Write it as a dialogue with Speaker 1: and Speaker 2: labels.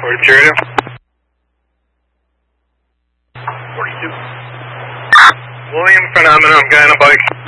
Speaker 1: 42 radio. 42. William Phenomenon, guy on a bike.